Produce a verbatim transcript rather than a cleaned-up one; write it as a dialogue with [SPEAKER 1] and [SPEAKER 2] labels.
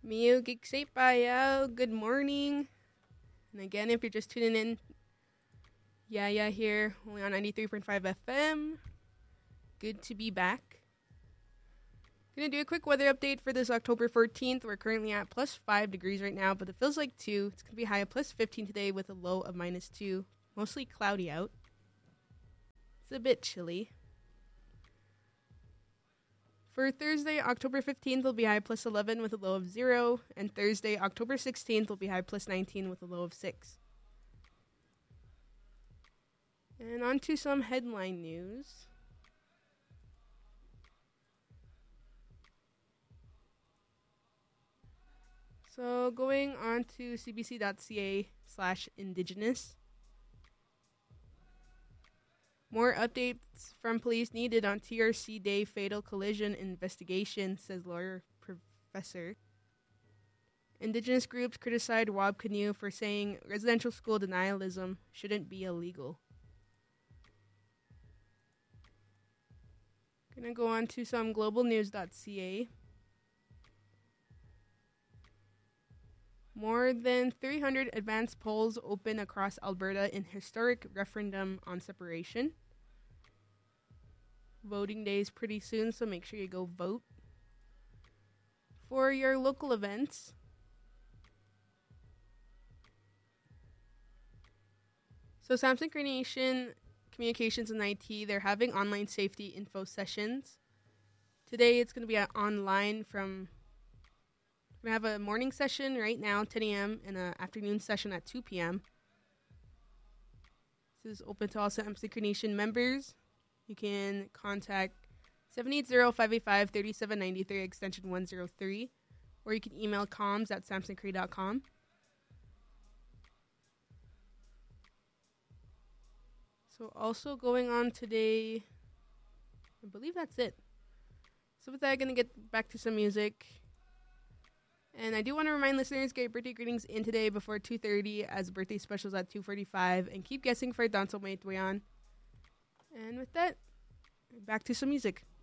[SPEAKER 1] Miu Gigsepayao, good morning. And again, if you're just tuning in, yeah, yeah, here, only on ninety-three point five F M. Good to be back. Gonna do a quick weather update for this October fourteenth. We're currently at plus five degrees right now, but it feels like two. It's gonna be high at plus fifteen today with a low of minus two. Mostly cloudy out. It's a bit chilly. For Thursday, October fifteenth will be high plus eleven with a low of zero. And Thursday, October sixteenth will be high plus nineteen with a low of six. And on to some headline news. So going on to cbc.ca slash indigenous. More updates from police needed on T R C Day fatal collision investigation, says lawyer professor. Indigenous groups criticized Wab Kinew for saying residential school denialism shouldn't be illegal. Gonna go on to some globalnews.ca. More than three hundred advanced polls open across Alberta in historic referendum on separation. Voting day is pretty soon, so make sure you go vote. For your local events, so Samson Cree Nation Communications and I T, they're having online safety info sessions. Today it's going to be uh, online from... We're going to have a morning session right now, ten a.m., and an afternoon session at two p.m. This is open to all Samson Cree Nation members. You can contact seven eight zero, five eight five, three seven nine three, extension one zero three, or you can email comms at samson cree dot com. So also going on today, I believe that's it. So with that, I'm going to get back to some music. And I do want to remind listeners, get your birthday greetings in today before two thirty as birthday specials at two forty-five. And keep guessing for Danso May Tuyan. And with that, back to some music.